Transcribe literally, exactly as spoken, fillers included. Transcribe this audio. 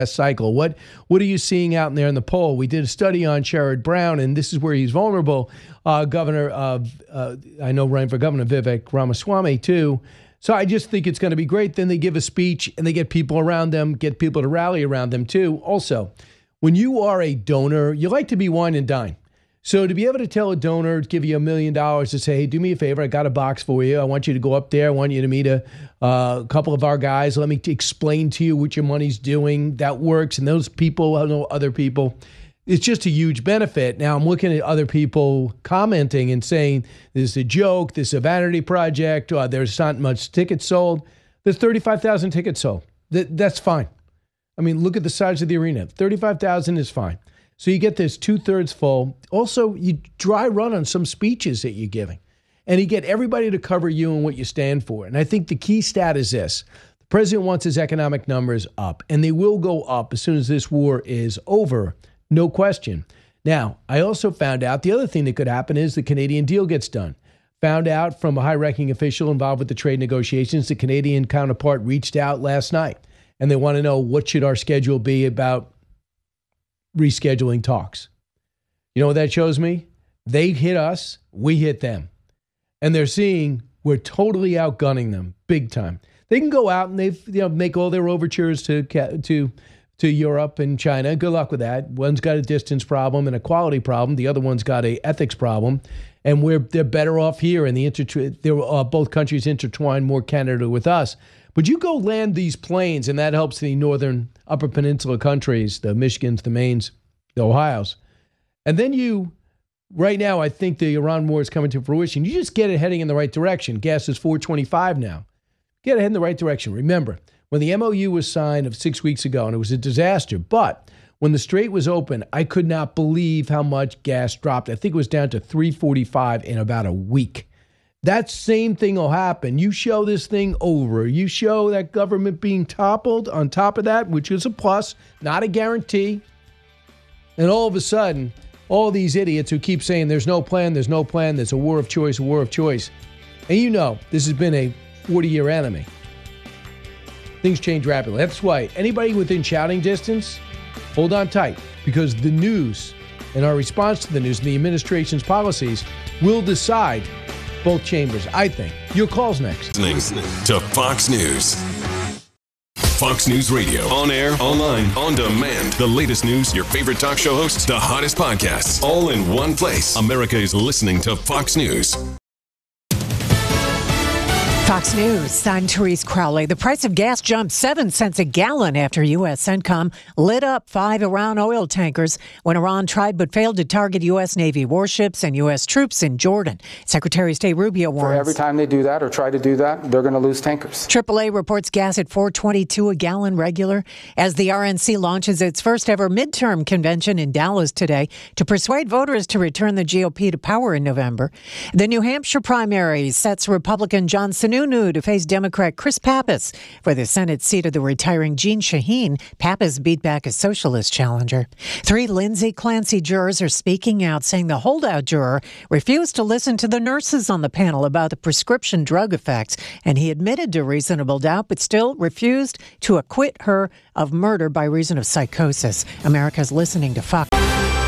cycle. What what are you seeing out there in the poll? We did a study on Sherrod Brown, and this is where he's vulnerable. Uh, Governor, of, uh, I know running for governor, Vivek Ramaswamy, too. So I just think it's going to be great. Then they give a speech, and they get people around them, get people to rally around them, too. Also, when you are a donor, you like to be wine and dine. So to be able to tell a donor, give you a million dollars to say, hey, do me a favor, I got a box for you. I want you to go up there. I want you to meet a, uh, a couple of our guys. Let me t- explain to you what your money's doing. That works. And those people, I know other people, it's just a huge benefit. Now I'm looking at other people commenting and saying, this is a joke, this is a vanity project, uh, there's not much tickets sold. There's thirty-five thousand tickets sold. Th- that's fine. I mean, look at the size of the arena. thirty-five thousand is fine. So you get this two-thirds full. Also, you dry run on some speeches that you're giving. And you get everybody to cover you and what you stand for. And I think the key stat is this. The president wants his economic numbers up, and they will go up as soon as this war is over, no question. Now, I also found out the other thing that could happen is the Canadian deal gets done. Found out from a high-ranking official involved with the trade negotiations, the Canadian counterpart reached out last night, and they want to know what should our schedule be about rescheduling talks. You know what that shows me? They hit us, we hit them. And they're seeing we're totally outgunning them big time. They can go out and they you know make all their overtures to to to Europe and China. Good luck with that. One's got a distance problem and a quality problem. The other one's got a ethics problem. And we're they're better off here. And the inter- they're uh, both countries intertwined more Canada with us. But you go land these planes, and that helps the northern Upper Peninsula countries, the Michigans, the Maines, the Ohios. And then you, right now, I think the Iran war is coming to fruition. You just get it heading in the right direction. Gas is four twenty-five now. Get ahead in the right direction. Remember, when the M O U was signed of six weeks ago, and it was a disaster, but when the Strait was open, I could not believe how much gas dropped. I think it was down to three forty-five in about a week. That same thing will happen. You show this thing over. You show that government being toppled on top of that, which is a plus, not a guarantee. And all of a sudden, all these idiots who keep saying there's no plan, there's no plan, there's a war of choice, a war of choice. And you know, this has been a forty-year enemy. Things change rapidly. That's why anybody within shouting distance, hold on tight, because the news and our response to the news and the administration's policies will decide both chambers, I think. Your call's next. Listening to Fox News. Fox News Radio. On air, online, on demand. The latest news, your favorite talk show hosts, the hottest podcasts, all in one place. America is listening to Fox News. Fox News, I'm Therese Crowley. The price of gas jumped seven cents a gallon after U S CENTCOM lit up five Iran oil tankers when Iran tried but failed to target U S Navy warships and U S troops in Jordan. Secretary of State Rubio warns. For every time they do that or try to do that, they're going to lose tankers. triple A reports gas at four twenty-two a gallon regular as the R N C launches its first ever midterm convention in Dallas today to persuade voters to return the G O P to power in November. The New Hampshire primary sets Republican John Sununu to face Democrat Chris Pappas for the Senate seat of the retiring Jeanne Shaheen. Pappas beat back a socialist challenger. Three Lindsay Clancy jurors are speaking out, saying the holdout juror refused to listen to the nurses on the panel about the prescription drug effects, and he admitted to reasonable doubt, but still refused to acquit her of murder by reason of psychosis. America's listening to Fox.